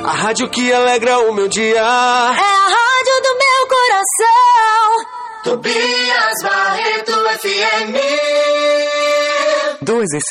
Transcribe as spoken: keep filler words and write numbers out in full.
A rádio que alegra o meu dia. É a rádio do meu coração. Tobias Barreto F M. doze